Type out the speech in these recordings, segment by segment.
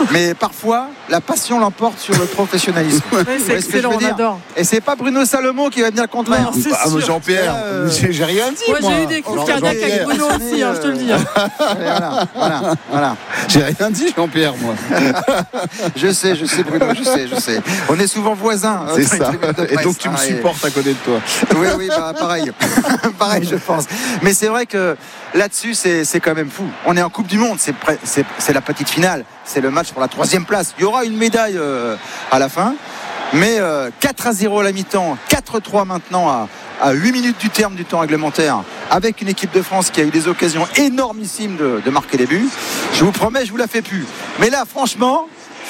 Mais parfois, la passion l'emporte sur le professionnalisme. Ouais, c'est excellent, on adore. Et c'est pas Bruno Salomon qui va dire le contraire. Non, c'est sûr. Jean-Pierre, j'ai rien dit. Moi, j'ai eu des coups cardiaques avec Bruno aussi, je te le dis. Voilà. J'ai rien dit, Jean-Pierre, moi. Je sais, Bruno, je sais. On est souvent voisins. C'est ça. Et donc, tu me supportes à côté de toi. Oui, bah, pareil. Pareil, je pense. Mais c'est vrai que là-dessus, c'est quand même fou. On est en Coupe du Monde, c'est la petite finale. C'est le match pour la 3e place. Il y aura une médaille à la fin. Mais 4-0 à la mi-temps, 4-3 maintenant à 8 minutes du terme du temps réglementaire, avec une équipe de France qui a eu des occasions énormissimes de marquer des buts. Je vous promets, je vous la fais plus. Mais là, franchement,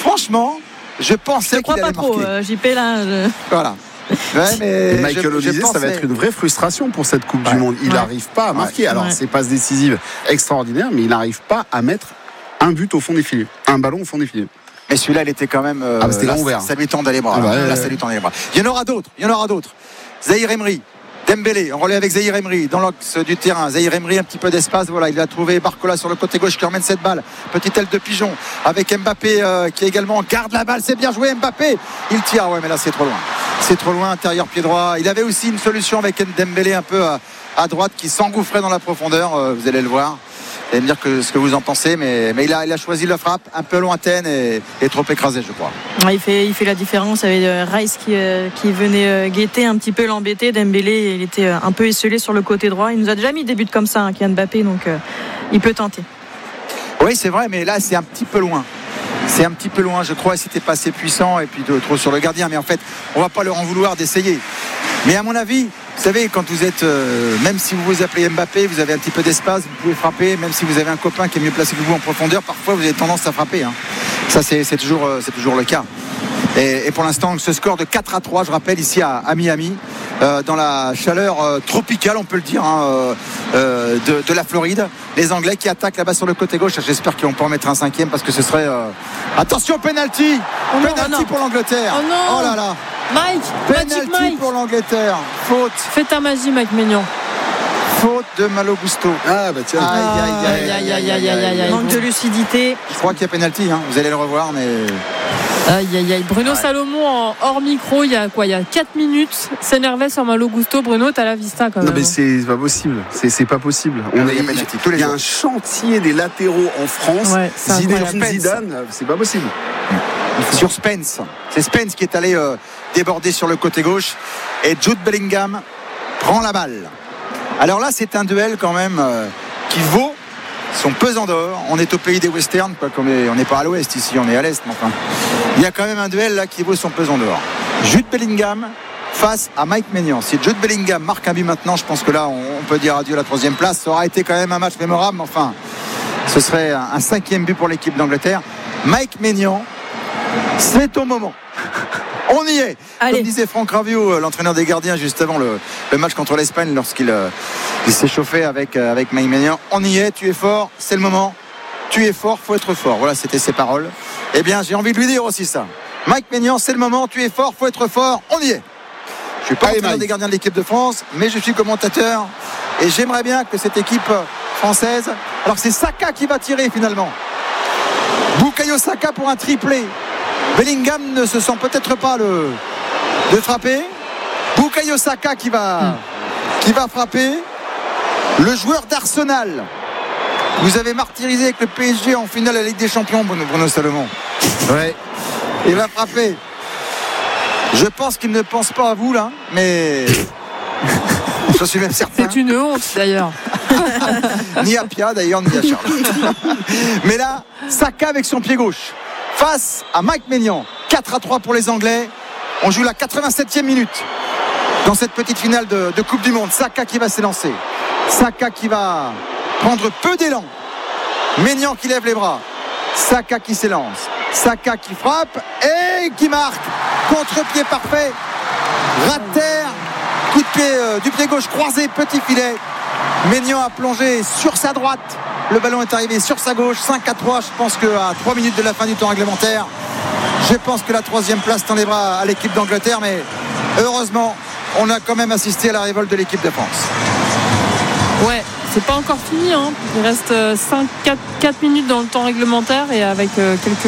je pensais qu'il allait marquer. Je crois pas trop, JP, là. Voilà. Ouais, mais Michael Olise, ça va être une vraie frustration pour cette Coupe du Monde. Il n'arrive pas à marquer. Alors, c'est passes décisives extraordinaires, mais il n'arrive pas à mettre un but au fond des filets, un ballon au fond des filets. Mais celui-là, il était quand même. C'était là, ouvert. Ça lui tendait les bras. Ça lui tendait les bras. Il y en aura d'autres. Zahir Emery, Dembélé, on relève avec Zahir Emery dans l'axe du terrain. Zahir Emery, un petit peu d'espace. Voilà, il a trouvé Barcola sur le côté gauche qui emmène cette balle. Petite aile de pigeon avec Mbappé qui également garde la balle. C'est bien joué, Mbappé. Il tire. Ouais, mais là, c'est trop loin. C'est trop loin, intérieur pied droit. Il avait aussi une solution avec Dembélé un peu à droite qui s'engouffrait dans la profondeur. Vous allez le voir. Vous allez me dire ce que vous en pensez, mais il a choisi la frappe un peu lointaine et trop écrasée, je crois. Ouais, il fait la différence avec Rice qui venait guetter un petit peu l'embêter. Dembélé, il était un peu esselé sur le côté droit. Il nous a déjà mis des buts comme ça, Kylian Mbappé, donc il peut tenter. Oui, c'est vrai, mais là, c'est un petit peu loin. Je crois, c'était pas assez puissant et puis de trop sur le gardien. Mais en fait, on va pas leur en vouloir d'essayer. Mais à mon avis, vous savez, quand vous êtes, même si vous vous appelez Mbappé, vous avez un petit peu d'espace, vous pouvez frapper. Même si vous avez un copain qui est mieux placé que vous en profondeur, parfois vous avez tendance à frapper. Ça, c'est toujours le cas. Et pour l'instant, ce score de 4-3, je rappelle, ici à Miami, dans la chaleur tropicale, on peut le dire, de la Floride. Les Anglais qui attaquent là-bas sur le côté gauche. J'espère qu'ils vont pas en mettre un 5e parce que ce serait... Attention, penalty. Penalty pour l'Angleterre. Oh non. Oh là là. Mike, penalty pour l'Angleterre. Faute. Fais ta magie, Mike Maignan. Faute de Malo Gusto. Ah bah tiens. Aïe. Manque de lucidité. Je crois qu'il y a penalty, vous allez le revoir, mais... Aïe. Bruno Salomon en hors micro, il y a 4 minutes, s'énervait sur Malo Gusto. Bruno, t'as la vista quand même. Non mais c'est pas possible. C'est pas possible. Il y a un chantier des latéraux en France. Ouais, Zidane, c'est pas possible. Sur Spence. C'est Spence qui est allé déborder sur le côté gauche et Jude Bellingham prend la balle. Alors là, c'est un duel quand même qui vaut son pesant d'or. On est au pays des westerns, quoi, on n'est pas à l'ouest ici, on est à l'est, mais enfin. Il y a quand même un duel là qui vaut son pesant d'or. Jude Bellingham face à Mike Maignan. Si Jude Bellingham marque un but maintenant, je pense que là, on peut dire adieu à la 3e place. Ça aura été quand même un match mémorable, mais enfin, ce serait un 5e but pour l'équipe d'Angleterre. Mike Maignan, c'est ton moment. On y est. Allez. Comme disait Franck Raviot, l'entraîneur des gardiens, juste avant le match contre l'Espagne, lorsqu'il s'est chauffé avec Mike Maignan. On y est, tu es fort, c'est le moment. Tu es fort, faut être fort. Voilà, c'était ses paroles. Eh bien, j'ai envie de lui dire aussi ça. Mike Maignan, c'est le moment, tu es fort, faut être fort. On y est. Je suis pas entraîneur des gardiens de l'équipe de France, mais je suis commentateur. Et j'aimerais bien que cette équipe française... Alors, c'est Saka qui va tirer finalement. Bukayo Saka pour un triplé. Bellingham ne se sent peut-être pas de frapper. Bukayo Saka qui va frapper. Le joueur d'Arsenal. Vous avez martyrisé avec le PSG en finale à la Ligue des Champions, Bruno Salomon. Ouais. Il va frapper. Je pense qu'il ne pense pas à vous là, mais je suis même certain. C'est une honte d'ailleurs. Ni à Pia d'ailleurs, ni à Charles. Mais là, Saka avec son pied gauche face à Mike Maignan. 4-3 pour les Anglais. On joue la 87e minute dans cette petite finale de Coupe du Monde. Saka qui va s'élancer. Saka qui va prendre peu d'élan. Maignan qui lève les bras. Saka qui s'élance. Saka qui frappe et qui marque. Contre-pied parfait. Ras de terre. Coup de pied du pied gauche croisé. Petit filet. Maignan a plongé sur sa droite. Le ballon est arrivé sur sa gauche. 5-3. Je pense qu'à 3 minutes de la fin du temps réglementaire, je pense que la 3e place tend les bras à l'équipe d'Angleterre. Mais heureusement, on a quand même assisté à la révolte de l'équipe de France. Ouais, c'est pas encore fini. Il reste 4 minutes dans le temps réglementaire et avec quelques